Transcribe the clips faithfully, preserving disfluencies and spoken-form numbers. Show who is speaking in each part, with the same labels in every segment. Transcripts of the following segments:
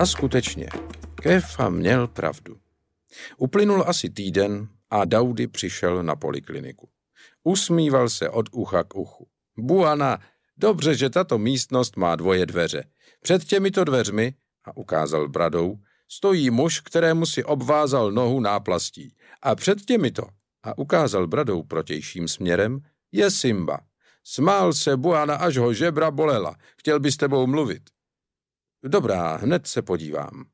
Speaker 1: A skutečně, Kéfa měl pravdu. Uplynul asi týden a Daudy přišel na polikliniku. Usmíval se od ucha k uchu. Buana, dobře, že tato místnost má dvoje dveře. Před těmito dveřmi, a ukázal bradou, stojí muž, kterému si obvázal nohu náplastí. A před těmito, a ukázal bradou protějším směrem, je Simba. Smál se Buana, až ho žebra bolela. Chtěl by s tebou mluvit. Dobrá, hned se podívám.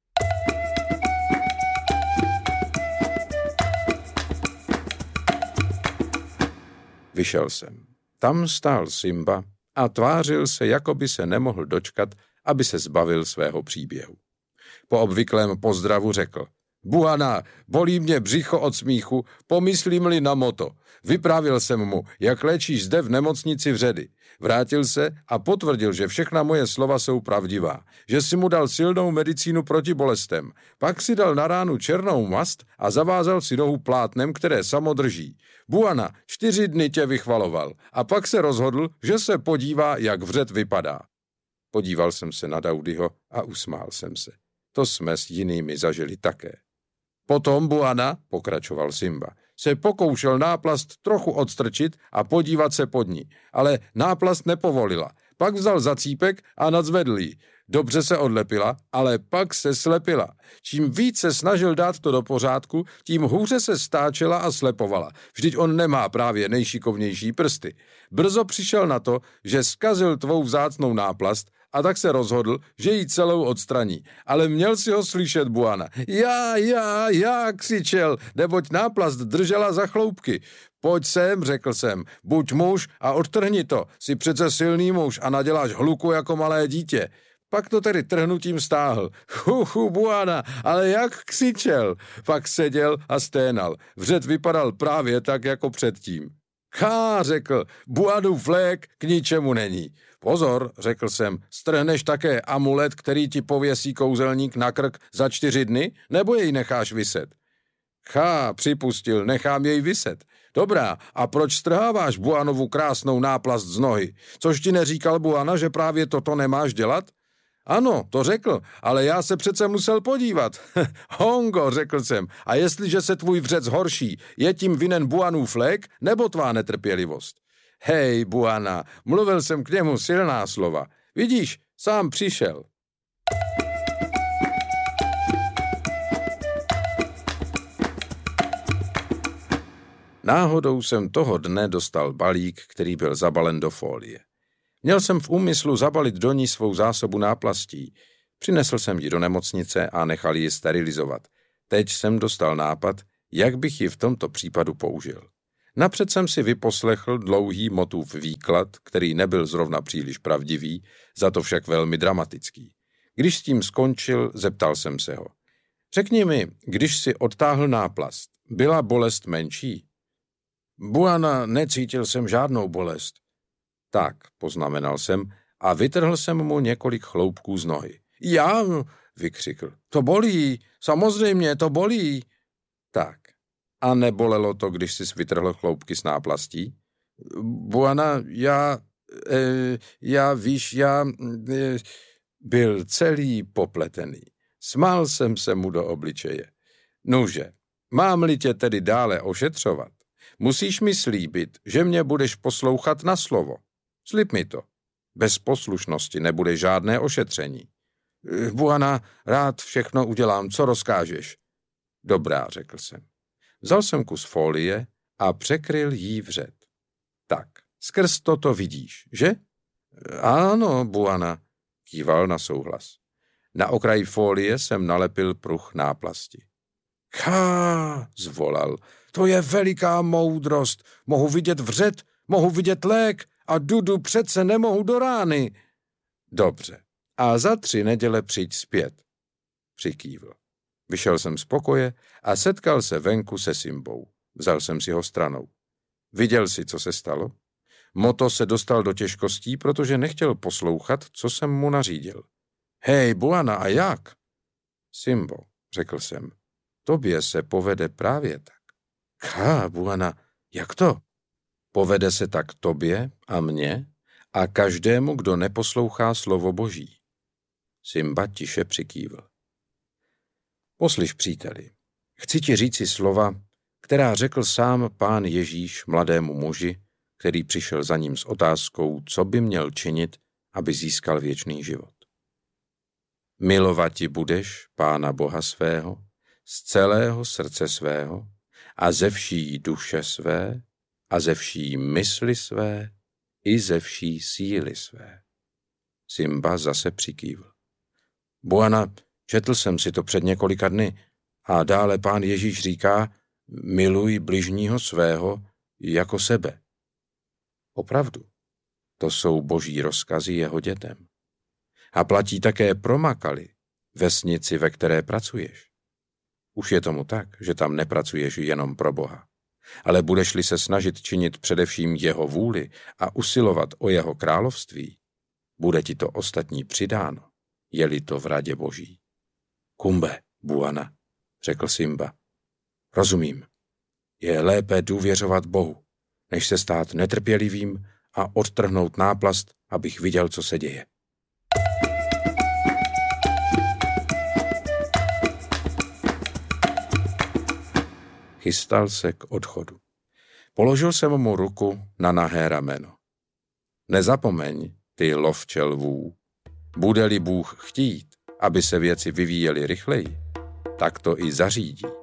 Speaker 1: Vyšel jsem. Tam stál Simba a tvářil se, jako by se nemohl dočkat, aby se zbavil svého příběhu. Po obvyklém pozdravu řekl: Buana, bolí mě břicho od smíchu, pomyslím-li na moto. Vyprávěl jsem mu, jak léčíš zde v nemocnici Vředy. Vrátil se a potvrdil, že všechna moje slova jsou pravdivá, že si mu dal silnou medicínu proti bolestem. Pak si dal na ránu černou mast a zavázal si nohu plátnem, které samo drží. Buana, čtyři dny tě vychvaloval a pak se rozhodl, že se podívá, jak Vřed vypadá. Podíval jsem se na Daudyho a usmál jsem se. To jsme s jinými zažili také. Potom Buana, pokračoval Simba, se pokoušel náplast trochu odstrčit a podívat se pod ní, ale náplast nepovolila. Pak vzal zacípek a nadzvedl ji. Dobře se odlepila, ale pak se slepila. Čím víc se snažil dát to do pořádku, tím hůře se stáčela a slepovala. Vždyť on nemá právě nejšikovnější prsty. Brzo přišel na to, že zkazil tvou vzácnou náplast, a tak se rozhodl, že ji celou odstraní. Ale měl si ho slyšet, Buana. Já, já, já, křičel, neboť náplast držela za chloupky. Pojď sem, řekl jsem, buď muž a odtrhni to. Jsi přece silný muž a naděláš hluku jako malé dítě. Pak to tedy trhnutím stáhl. Chuchu, Buana, ale jak křičel. Pak seděl a sténal. Vřed vypadal právě tak, jako předtím. Chá, řekl, Buanův lék k ničemu není. Pozor, řekl jsem, strhneš také amulet, který ti pověsí kouzelník na krk za čtyři dny, nebo jej necháš viset? Chá, připustil, nechám jej viset. Dobrá, a proč strháváš Buanovu krásnou náplast z nohy? Což ti neříkal Buana, že právě toto nemáš dělat? Ano, to řekl, ale já se přece musel podívat. Hongo, řekl jsem, a jestliže se tvůj Vřed zhorší, je tím vinen Buanův lék nebo tvá netrpělivost? Hej, Buana, mluvil jsem k němu silná slova. Vidíš, sám přišel. Náhodou jsem toho dne dostal balík, který byl zabalen do fólie. Měl jsem v úmyslu zabalit do ní svou zásobu náplastí. Přinesl jsem ji do nemocnice a nechal ji sterilizovat. Teď jsem dostal nápad, jak bych ji v tomto případu použil. Napřed jsem si vyposlechl dlouhý Motův výklad, který nebyl zrovna příliš pravdivý, za to však velmi dramatický. Když s tím skončil, zeptal jsem se ho. Řekni mi, když si odtáhl náplast, byla bolest menší? Buana, necítil jsem žádnou bolest. Tak, poznamenal jsem a vytrhl jsem mu několik chloupků z nohy. Já, vykřikl, to bolí, samozřejmě to bolí. Tak, a nebolelo to, když jsi vytrhl chloupky s náplastí? Buana, já, e, já, víš, já e, byl celý popletený. Smál jsem se mu do obličeje. Nuže, mám-li tě tedy dále ošetřovat, musíš mi slíbit, že mě budeš poslouchat na slovo. Slib mi to. Bez poslušnosti nebude žádné ošetření. Buana, rád všechno udělám, co rozkážeš. Dobrá, řekl jsem. Vzal jsem kus folie a překryl jí Vřed. Tak, skrz toto vidíš, že? Ano, Buana, kýval na souhlas. Na okraji folie jsem nalepil pruh náplasti. Chá, zvolal, to je veliká moudrost. Mohu vidět Vřed, mohu vidět lék a Dudu přece nemohu do rány. Dobře, a za tři neděle přijď zpět, přikývl. Vyšel jsem z pokoje a setkal se venku se Simbou. Vzal jsem si ho stranou. Viděl jsi, co se stalo? Moto se dostal do těžkostí, protože nechtěl poslouchat, co jsem mu nařídil. Hej, Buana, a jak? Simbo, řekl jsem, tobě se povede právě tak. Ká, Buana, jak to? Povede se tak tobě a mně a každému, kdo neposlouchá slovo Boží. Simba tiše přikývl. Poslyš, příteli, chci ti říci slova, která řekl sám Pán Ježíš mladému muži, který přišel za ním s otázkou, co by měl činit, aby získal věčný život. Milovati budeš Pána Boha svého, z celého srdce svého a ze vší duše své a ze vší mysli své i ze vší síly své. Simba zase přikývl. Buana, četl jsem si to před několika dny a dále Pán Ježíš říká, miluj bližního svého jako sebe. Opravdu, to jsou boží rozkazy jeho dětem. A platí také pro Makali, vesnici, ve které pracuješ. Už je tomu tak, že tam nepracuješ jenom pro Boha, ale budeš-li se snažit činit především jeho vůli a usilovat o jeho království, bude ti to ostatní přidáno, je-li to v radě boží. Kumbe, Buana, řekl Simba. Rozumím. Je lépe důvěřovat Bohu, než se stát netrpělivým a odtrhnout náplast, abych viděl, co se děje. Chystal se k odchodu. Položil jsem mu ruku na nahé rameno. Nezapomeň, ty lovče lvů, bude-li Bůh chtít, aby se věci vyvíjely rychleji, tak to i zařídí.